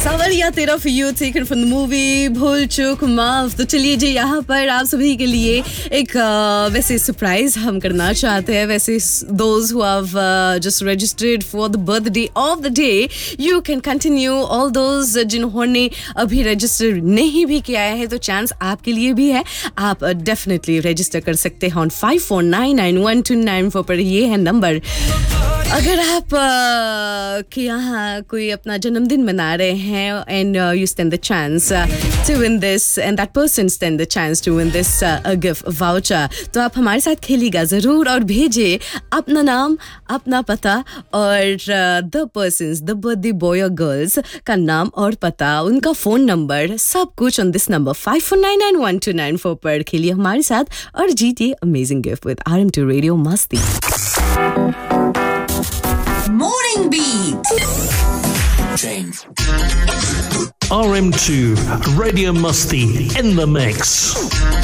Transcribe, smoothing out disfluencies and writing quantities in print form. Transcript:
सवालिया तेरा for you taken from the movie भूल चूक माफ। तो चलिए जी, यहाँ पर आप सभी के लिए एक वैसे सरप्राइज हम करना चाहते हैं। वैसे those who have just registered for the birthday of the day, you can continue. all those जिन्होंने अभी रजिस्टर नहीं भी किया है तो चांस आपके लिए भी है, आप डेफिनेटली रजिस्टर कर सकते हैं on 54991294 पर। ये है नंबर। अगर आप के यहाँ कोई अपना जन्मदिन मना रहे हैं and you stand the chance to win this and that person stand the chance to win this gift voucher, तो आप हमारे साथ खेलिएगा ज़रूर और भेजिए अपना नाम, अपना पता और the persons, the birthday boy or girls का नाम और पता, उनका फ़ोन नंबर, सब कुछ on this number 54991294 पर खेलिए हमारे साथ और जीतिए amazing gift with RM2 Radio मस्ती। Morning Beat. RM2 Radio Musty in the mix.